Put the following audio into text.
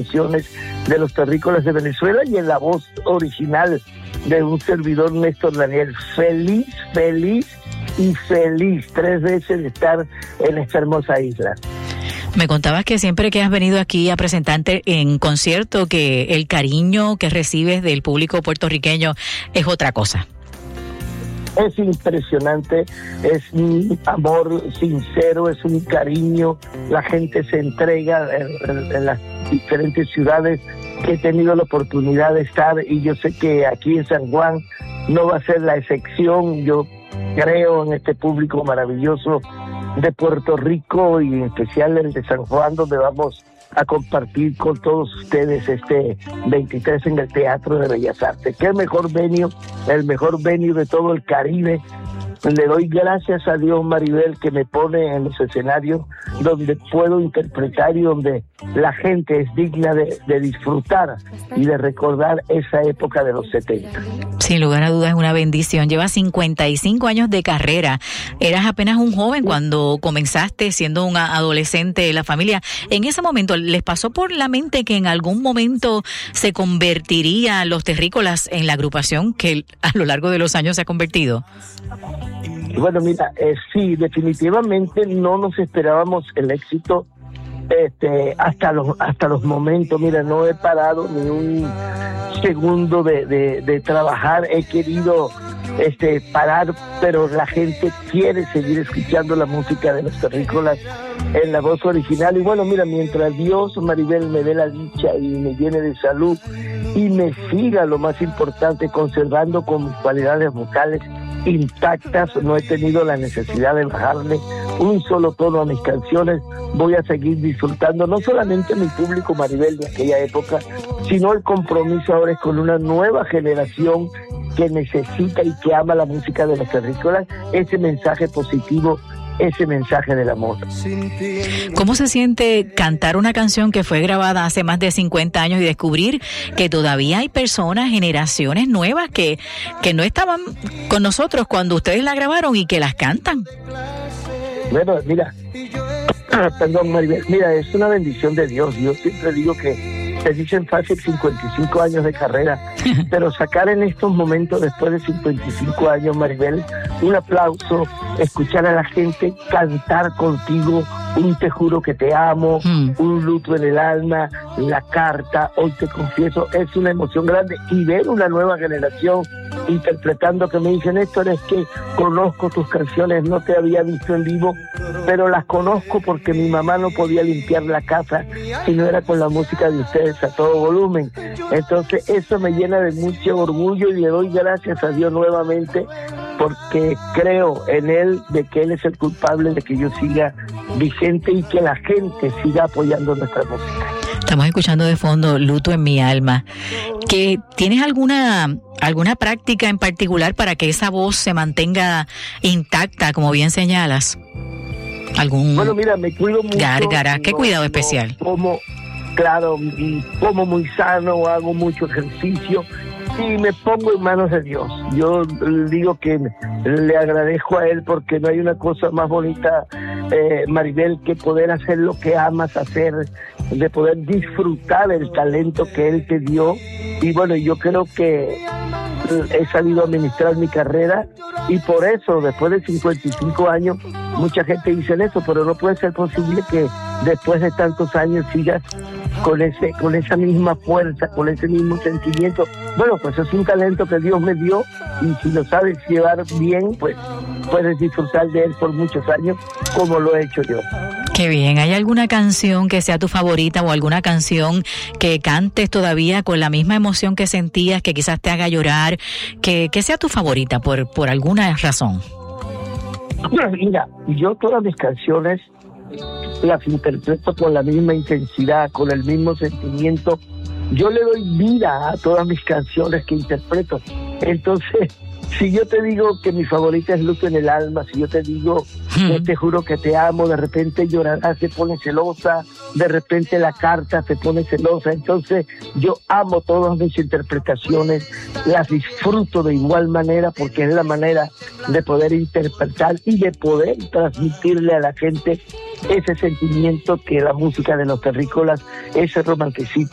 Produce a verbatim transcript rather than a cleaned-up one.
canciones de los terrícolas de Venezuela y en la voz original de un servidor, Néstor Daniel. Feliz, feliz y feliz tres veces de estar en esta hermosa isla. Me contabas que siempre que has venido aquí a presentarte en concierto, que el cariño que recibes del público puertorriqueño es otra cosa. Es impresionante, es un amor sincero, es un cariño, la gente se entrega en, en, en las diferentes ciudades que he tenido la oportunidad de estar, y yo sé que aquí en San Juan no va a ser la excepción. Yo creo en este público maravilloso de Puerto Rico y en especial el de San Juan, donde vamos a compartir con todos ustedes este veintitrés en el Teatro de Bellas Artes. Qué mejor venue, el mejor venue de todo el Caribe. Le doy gracias a Dios, Maribel, que me pone en los escenarios donde puedo interpretar y donde la gente es digna de, de disfrutar y de recordar esa época de los setenta. Sin lugar a dudas es una bendición. Llevas cincuenta y cinco años de carrera. Eras apenas un joven cuando comenzaste, siendo un adolescente de la familia. En ese momento, ¿les pasó por la mente que en algún momento se convertiría Los Terrícolas en la agrupación que a lo largo de los años se ha convertido? Bueno, mira, eh, sí, definitivamente no nos esperábamos el éxito este, hasta los hasta los momentos. Mira, no he parado ni un segundo de, de, de trabajar. He querido este parar, pero la gente quiere seguir escuchando la música de Los Terrícolas en la voz original. Y bueno, mira, mientras Dios, Maribel, me dé la dicha y me llene de salud y me siga, lo más importante, conservando con mis cualidades vocales intactas, no he tenido la necesidad de bajarle un solo tono a mis canciones. Voy a seguir disfrutando no solamente mi público, Maribel, de aquella época, sino el compromiso ahora es con una nueva generación que necesita y que ama la música de Los Terrícolas, ese mensaje positivo, ese mensaje del amor. ¿Cómo se siente cantar una canción que fue grabada hace más de cincuenta años y descubrir que todavía hay personas, generaciones nuevas que, que no estaban con nosotros cuando ustedes la grabaron y que las cantan? Bueno, mira, perdón, Maribel, mira, es una bendición de Dios. Yo siempre digo que te dicen fácil cincuenta y cinco años de carrera, pero sacar en estos momentos, después de cincuenta y cinco años, Maribel, un aplauso, escuchar a la gente cantar contigo un Te juro que te amo, mm. un Luto en el alma, La carta, Hoy te confieso, es una emoción grande. Y ver una nueva generación interpretando, que me dicen, Néstor, es que conozco tus canciones, no te había visto en vivo, pero las conozco porque mi mamá no podía limpiar la casa si no era con la música de ustedes a todo volumen. Entonces eso me llena de mucho orgullo y le doy gracias a Dios nuevamente, porque creo en Él, de que Él es el culpable de que yo siga vigente y que la gente siga apoyando nuestra música. Estamos escuchando de fondo Luto en mi alma. ¿Que tienes alguna alguna práctica en particular para que esa voz se mantenga intacta, como bien señalas? ¿Algún Bueno, mira, me cuido mucho. Gárgara, ¿qué no, cuidado no, especial? Como, claro, como muy sano, hago mucho ejercicio y me pongo en manos de Dios. Yo digo que le agradezco a Él porque no hay una cosa más bonita, eh, Maribel, que poder hacer lo que amas hacer, de poder disfrutar el talento que Él te dio. Y bueno, yo creo que he sabido administrar mi carrera y por eso, después de cincuenta y cinco años, mucha gente dice eso, pero no puede ser posible que después de tantos años sigas con ese con esa misma fuerza, con ese mismo sentimiento. Bueno, pues es un talento que Dios me dio y si lo sabes llevar bien, pues puedes disfrutar de él por muchos años, como lo he hecho yo. Qué bien. ¿Hay alguna canción que sea tu favorita o alguna canción que cantes todavía con la misma emoción que sentías, que quizás te haga llorar, que, que sea tu favorita por, por alguna razón? Mira, yo todas mis canciones las interpreto con la misma intensidad, con el mismo sentimiento. Yo le doy vida a todas mis canciones que interpreto. Entonces, si yo te digo que mi favorita es Luto en el alma, si yo te digo que Te juro que te amo, de repente Llorarás se pone celosa, de repente La carta se pone celosa. Entonces yo amo todas mis interpretaciones, las disfruto de igual manera porque es la manera de poder interpretar y de poder transmitirle a la gente ese sentimiento que la música de Los Terrícolas, ese romanticismo